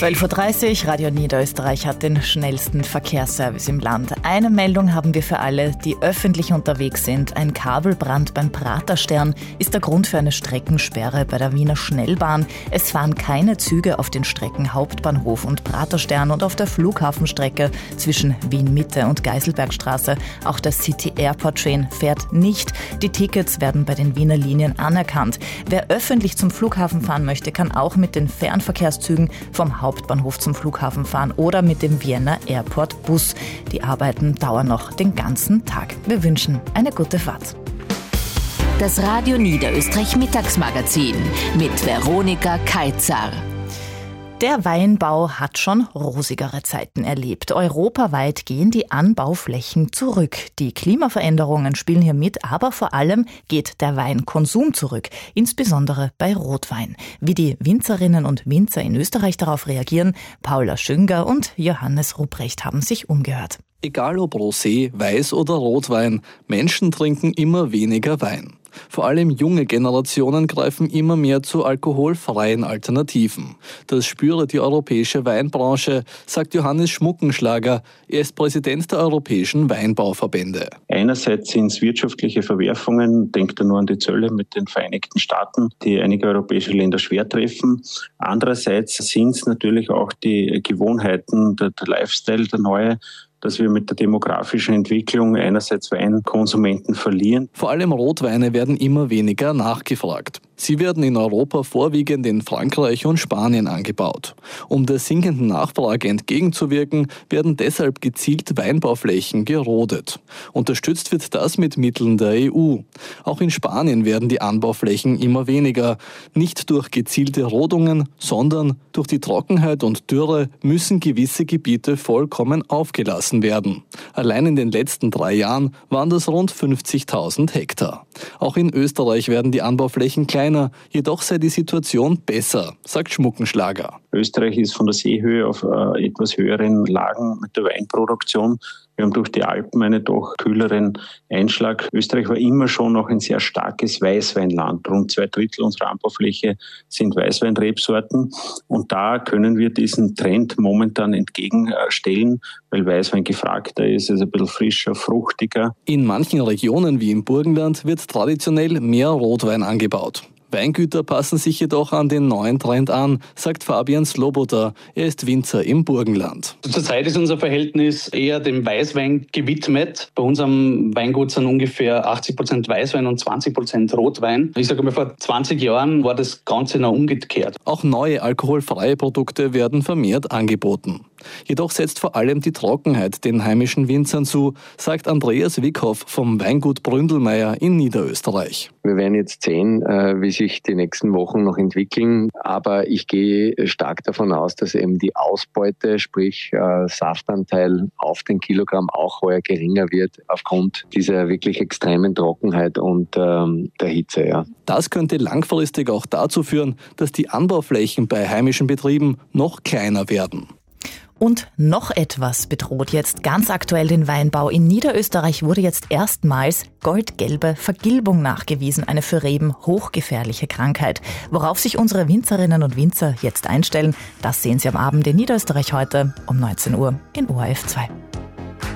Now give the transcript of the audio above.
12.30 Uhr, Radio Niederösterreich hat den schnellsten Verkehrsservice im Land. Eine Meldung haben wir für alle, die öffentlich unterwegs sind. Ein Kabelbrand beim Praterstern ist der Grund für eine Streckensperre bei der Wiener Schnellbahn. Es fahren keine Züge auf den Strecken Hauptbahnhof und Praterstern und auf der Flughafenstrecke zwischen Wien-Mitte und Geiselbergstraße. Auch der City Airport Train fährt nicht. Die Tickets werden bei den Wiener Linien anerkannt. Wer öffentlich zum Flughafen fahren möchte, kann auch mit den Fernverkehrszügen vom Hauptbahnhof zum Flughafen fahren oder mit dem Vienna Airport Bus. Die Arbeiten dauern noch den ganzen Tag. Wir wünschen eine gute Fahrt. Das Radio Niederösterreich Mittagsmagazin mit Veronika Kaitzar. Der Weinbau hat schon rosigere Zeiten erlebt. Europaweit gehen die Anbauflächen zurück. Die Klimaveränderungen spielen hier mit, aber vor allem geht der Weinkonsum zurück, insbesondere bei Rotwein. Wie die Winzerinnen und Winzer in Österreich darauf reagieren, Paula Schünger und Johannes Rupprecht haben sich umgehört. Egal ob Rosé, Weiß oder Rotwein, Menschen trinken immer weniger Wein. Vor allem junge Generationen greifen immer mehr zu alkoholfreien Alternativen. Das spüre die europäische Weinbranche, sagt Johannes Schmuckenschlager. Er ist Präsident der Europäischen Weinbauverbände. Einerseits sind es wirtschaftliche Verwerfungen, denkt er nur an die Zölle mit den Vereinigten Staaten, die einige europäische Länder schwer treffen. Andererseits sind es natürlich auch die Gewohnheiten, der Lifestyle, der neue, dass wir mit der demografischen Entwicklung einerseits Weinkonsumenten verlieren. Vor allem Rotweine werden immer weniger nachgefragt. Sie werden in Europa vorwiegend in Frankreich und Spanien angebaut. Um der sinkenden Nachfrage entgegenzuwirken, werden deshalb gezielt Weinbauflächen gerodet. Unterstützt wird das mit Mitteln der EU. Auch in Spanien werden die Anbauflächen immer weniger. Nicht durch gezielte Rodungen, sondern durch die Trockenheit und Dürre müssen gewisse Gebiete vollkommen aufgelassen werden. Allein in den letzten 3 Jahren waren das rund 50.000 Hektar. Auch in Österreich werden die Anbauflächen kleiner, jedoch sei die Situation besser, sagt Schmuckenschlager. Österreich ist von der Seehöhe auf etwas höheren Lagen mit der Weinproduktion. Wir haben durch die Alpen einen doch kühleren Einschlag. Österreich war immer schon noch ein sehr starkes Weißweinland. Rund 2/3 unserer Anbaufläche sind Weißweinrebsorten. Und da können wir diesen Trend momentan entgegenstellen, weil Weißwein gefragter ist, ein bisschen frischer, fruchtiger. In manchen Regionen wie im Burgenland wird traditionell mehr Rotwein angebaut. Weingüter passen sich jedoch an den neuen Trend an, sagt Fabian Sloboda. Er ist Winzer im Burgenland. Zurzeit ist unser Verhältnis eher dem Weißwein gewidmet. Bei unserem Weingut sind ungefähr 80% Weißwein und 20% Rotwein. Ich sage mal, vor 20 Jahren war das Ganze noch umgekehrt. Auch neue alkoholfreie Produkte werden vermehrt angeboten. Jedoch setzt vor allem die Trockenheit den heimischen Winzern zu, sagt Andreas Wickhoff vom Weingut Bründelmeier in Niederösterreich. Wir werden jetzt sehen, wie sich die nächsten Wochen noch entwickeln, aber ich gehe stark davon aus, dass eben die Ausbeute, sprich Saftanteil auf den Kilogramm auch heuer geringer wird aufgrund dieser wirklich extremen Trockenheit und der Hitze. Ja. Das könnte langfristig auch dazu führen, dass die Anbauflächen bei heimischen Betrieben noch kleiner werden. Und noch etwas bedroht jetzt ganz aktuell den Weinbau. In Niederösterreich wurde jetzt erstmals goldgelbe Vergilbung nachgewiesen, eine für Reben hochgefährliche Krankheit. Worauf sich unsere Winzerinnen und Winzer jetzt einstellen, das sehen Sie am Abend in Niederösterreich heute um 19 Uhr in ORF 2.